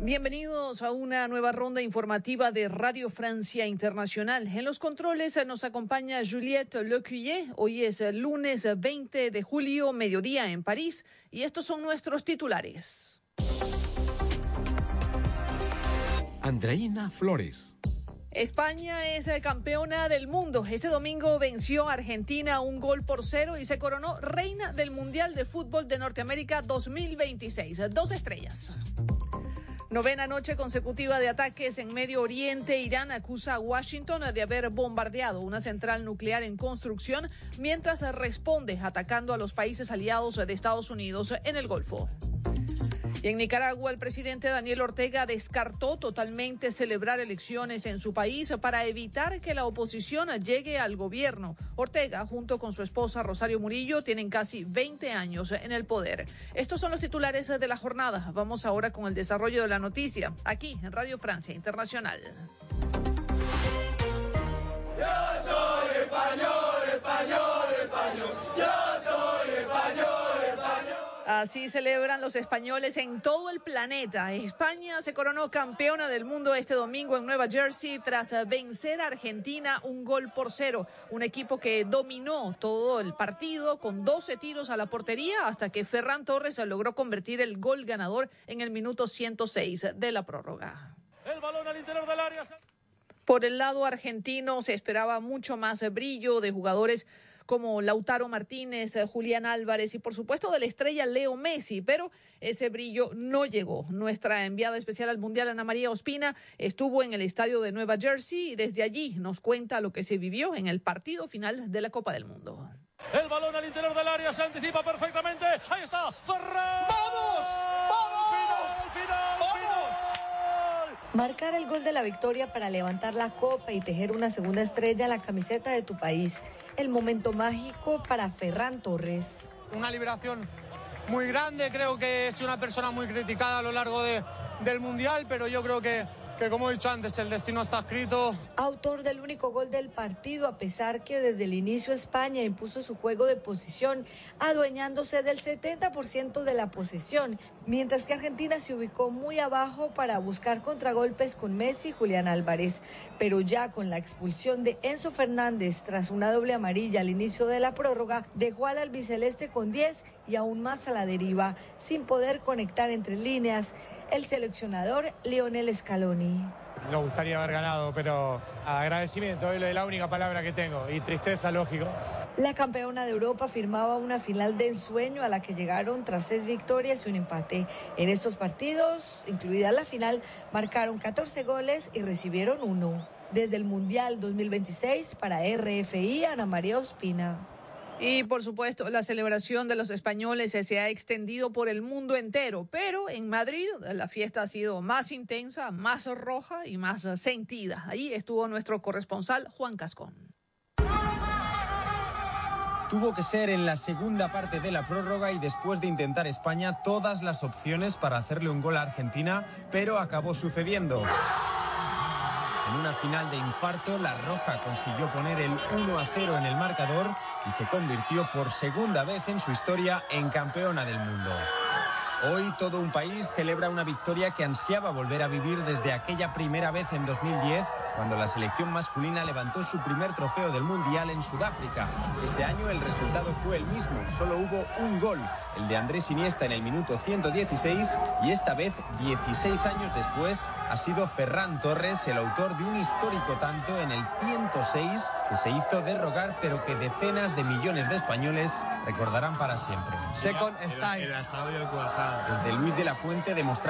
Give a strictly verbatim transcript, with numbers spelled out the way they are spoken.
Bienvenidos a una nueva ronda informativa de Radio Francia Internacional. En los controles nos acompaña Juliette Lecuyer. Hoy es el lunes veinte de julio, mediodía en París, y estos son nuestros titulares. Andreina Flores. España es campeona del mundo. Este domingo venció a Argentina un gol por cero y se coronó reina del Mundial de Fútbol de Norteamérica dos mil veintiséis. Dos estrellas. Novena noche consecutiva de ataques en Medio Oriente. Irán acusa a Washington de haber bombardeado una central nuclear en construcción mientras responde atacando a los países aliados de Estados Unidos en el Golfo. Y en Nicaragua, el presidente Daniel Ortega descartó totalmente celebrar elecciones en su país para evitar que la oposición llegue al gobierno. Ortega, junto con su esposa Rosario Murillo, tienen casi veinte años en el poder. Estos son los titulares de la jornada. Vamos ahora con el desarrollo de la noticia, aquí en Radio Francia Internacional. Yo soy español, español, español. Yo soy español, español. Así celebran los españoles en todo el planeta. España se coronó campeona del mundo este domingo en Nueva Jersey tras vencer a Argentina un gol por cero. Un equipo que dominó todo el partido con doce tiros a la portería hasta que Ferran Torres logró convertir el gol ganador en el minuto ciento seis de la prórroga. El balón al interior del área. Por el lado argentino se esperaba mucho más brillo de jugadores como Lautaro Martínez, Julián Álvarez y por supuesto de la estrella Leo Messi, pero ese brillo no llegó. Nuestra enviada especial al Mundial, Ana María Ospina, estuvo en el estadio de Nueva Jersey y desde allí nos cuenta lo que se vivió en el partido final de la Copa del Mundo. El balón al interior del área se anticipa perfectamente. Ahí está, Ferran. ¡Vamos! ¡Vamos! Final, final, ¡Vamos! final. Marcar el gol de la victoria para levantar la copa y tejer una segunda estrella en la camiseta de tu país. El momento mágico para Ferran Torres. Una liberación muy grande, creo que es una persona muy criticada a lo largo de, del Mundial, pero yo creo que, que, como he dicho antes, el destino está escrito. Autor del único gol del partido, a pesar que desde el inicio España impuso su juego de posición, adueñándose del setenta por ciento de la posesión, mientras que Argentina se ubicó muy abajo para buscar contragolpes con Messi y Julián Álvarez. Pero ya con la expulsión de Enzo Fernández tras una doble amarilla al inicio de la prórroga, dejó al albiceleste con diez y aún más a la deriva, sin poder conectar entre líneas el seleccionador Lionel Scaloni. Me gustaría haber ganado, pero agradecimiento es la única palabra que tengo, y tristeza, lógico. La campeona de Europa firmaba una final de ensueño a la que llegaron tras seis victorias y un empate. En estos partidos, incluida la final, marcaron catorce goles y recibieron uno. Desde el Mundial dos mil veintiséis, para R F I, Ana María Ospina. Y por supuesto, la celebración de los españoles se ha extendido por el mundo entero, pero en Madrid la fiesta ha sido más intensa, más roja y más sentida. Ahí estuvo nuestro corresponsal Juan Cascón. Tuvo que ser en la segunda parte de la prórroga y después de intentar España todas las opciones para hacerle un gol a Argentina, pero acabó sucediendo. En una final de infarto, la Roja consiguió poner el uno a cero en el marcador y se convirtió por segunda vez en su historia en campeona del mundo. Hoy todo un país celebra una victoria que ansiaba volver a vivir desde aquella primera vez en dos mil diez, cuando la selección masculina levantó su primer trofeo del Mundial en Sudáfrica. Ese año el resultado fue el mismo, solo hubo un gol, el de Andrés Iniesta en el minuto ciento dieciséis, y esta vez, dieciséis años después, ha sido Ferran Torres el autor de un histórico tanto en el ciento seis que se hizo derrogar, pero que decenas de millones de españoles recordarán para siempre. Second Style. El asado y el croissant. Desde Luis de la Fuente demostrando